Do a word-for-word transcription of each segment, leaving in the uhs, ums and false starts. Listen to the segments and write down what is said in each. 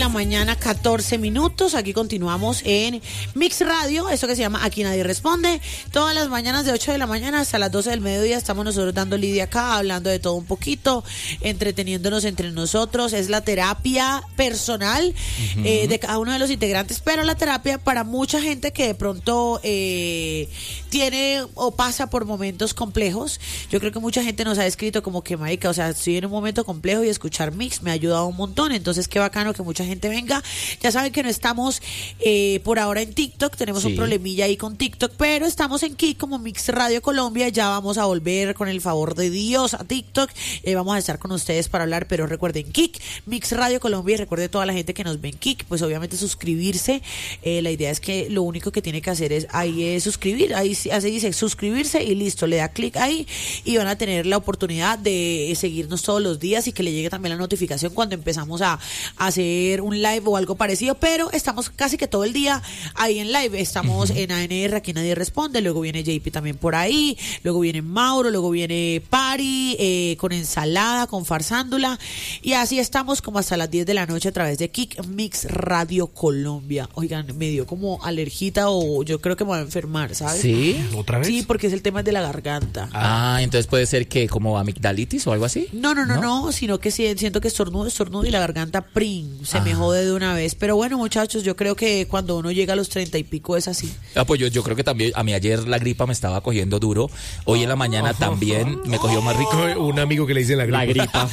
la mañana, catorce minutos. Aquí continuamos en Mix Radio, esto que se llama Aquí Nadie Responde. Todas las mañanas de ocho de la mañana hasta las doce del mediodía estamos nosotros dando lidia acá, hablando de todo un poquito, entreteniéndonos entre nosotros. Es la terapia personal uh-huh. eh, de cada uno de los integrantes, pero la terapia para mucha gente que de pronto eh, tiene o pasa por momentos complejos. Yo creo que mucha gente nos ha escrito como que, marica, o sea, estoy en un momento complejo y escuchar Mix me ha ayudado un montón. Entonces, qué bacano que mucha gente venga. Ya saben que no estamos eh, por ahora en TikTok, tenemos sí. un problemilla ahí con TikTok, pero estamos en Kik como Mix Radio Colombia. Ya vamos a volver con el favor de Dios a TikTok. Eh, vamos a estar con ustedes para hablar, pero recuerden Kik, Mix Radio Colombia, y recuerde toda la gente que nos ve en Kik, pues obviamente suscribirse. Eh, la idea es que lo único que tiene que hacer es ahí es suscribir, ahí así dice suscribirse y listo, le da clic ahí y van a tener la oportunidad de seguirnos todos los días y que le llegue también la notificación cuando empezamos a, a hacer un live o algo parecido, pero estamos casi que todo el día ahí en live. Estamos uh-huh. en A N R, Aquí Nadie Responde, luego viene J P también por ahí, luego viene Mauro, luego viene Pari eh, con ensalada, con farsándula, y así estamos como hasta las diez de la noche a través de Kik Mix Radio Colombia. Oigan, me dio como alergita o yo creo que me voy a enfermar, ¿sabes? ¿Sí? ¿Otra vez? Sí, porque es el tema de la garganta. Ah, entonces puede ser que como amigdalitis o algo así. No, no, no, no, no sino que sí, siento que estornudo, estornudo y la garganta prin, se ah. me jode de una vez. Pero bueno, muchachos, yo creo que cuando uno llega a los treinta y pico es así. Ah, pues yo, yo creo que también, a mí ayer la gripa me estaba cogiendo duro, hoy en la mañana oh, también oh, me cogió más rico. Un amigo que le dice la gripa. La gripa.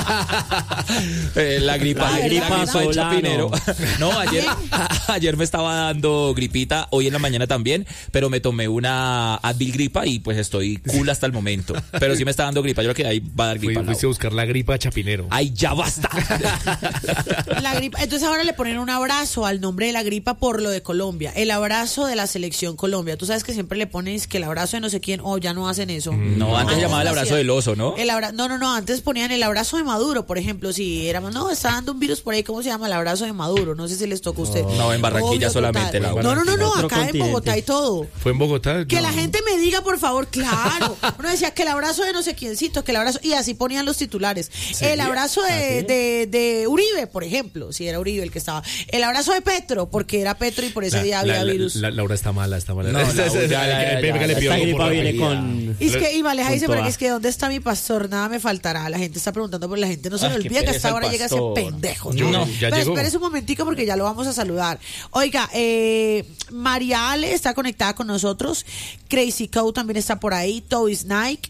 eh, la gripa. La gripa sola, Chapinero. No, no ayer, ayer me estaba dando gripita, hoy en la mañana también, pero me tomé una Advil gripa y pues estoy cool hasta el momento. Pero sí me está dando gripa, yo creo que ahí va a dar gripa. Fui, fuiste a buscar la gripa a Chapinero. Ay, ya basta. La gripa, entonces ahora le ponen un abrazo al nombre de la gripa por lo de Colombia, el abrazo de la selección Colombia. Tú sabes que siempre le pones que el abrazo de no sé quién, o oh, ya no hacen eso. No, antes, antes llamaba el abrazo del oso, ¿no? El abra- no, no, no, antes ponían el abrazo de Maduro, por ejemplo, si éramos, no, está dando un virus por ahí, ¿cómo se llama? El abrazo de Maduro, no sé si les tocó a usted. No, en Barranquilla Obvio, solamente. La no, no, no, no, acá continente. En Bogotá y todo. ¿Fue en Bogotá? Que no. la gente me diga, por favor, claro. Uno decía que el abrazo de no sé quiéncito, que el abrazo, y así ponían los titulares. ¿Sí? El abrazo de, de, de Uribe, por ejemplo, si era Uribe el que estaba. El abrazo de Petro, porque era Petro y por ese la, día había la, virus. La, la, Laura está mala, está mala. No, no, ya, ya, ya, ya, Esta gripa viene con... Y es que, y Maleja dice, pero es que ¿dónde está mi pastor? Nada me faltará. La gente está preguntando, pero la gente no se le olvida que hasta ahora llega ese pendejo. Yo, ¿no? no, ya pero llegó. espérese un momentico porque ya lo vamos a saludar. Oiga, eh, María Ale está conectada con nosotros. Crazy Cow también está por ahí. Toys Nike.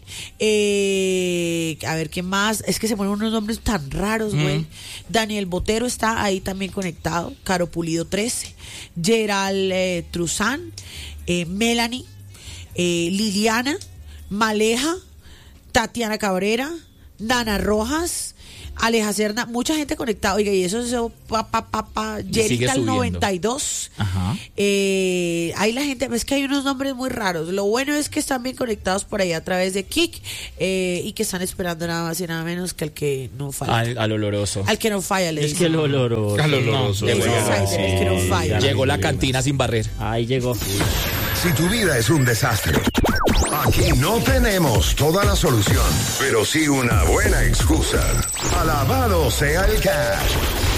Eh, a ver, ¿qué más? Es que se ponen unos nombres tan raros, güey. Mm. Daniel Botero está ahí también conectado. Caro Pulido trece. Gerald eh, Truzán. Eh, Melanie. Eh, Liliana. Maleja. Tatiana Cabrera. Dana Rojas. Aleja Serna, mucha gente conectada. Oiga, y eso es pa, pa, pa, pa, Jerica al noventa y dos. Ajá. Eh, ahí la gente, es que hay unos nombres muy raros. Lo bueno es que están bien conectados por ahí a través de Kik eh, y que están esperando nada más y nada menos que al que no falla. Al, al oloroso. Al que no falla, le Es dicen. que el oloroso. Al oloroso. No, Llegó, es el que no falla. Llegó la cantina sin barrer. Ahí llegó. Si tu vida es un desastre, aquí no tenemos toda la solución, pero sí una buena excusa. Alabado sea el cash.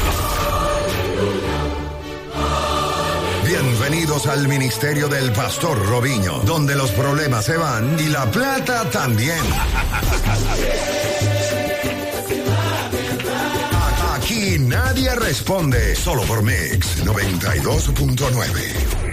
Bienvenidos al ministerio del Pastor Robinho, donde los problemas se van y la plata también. Aquí nadie responde, solo por Mix noventa y dos punto nueve.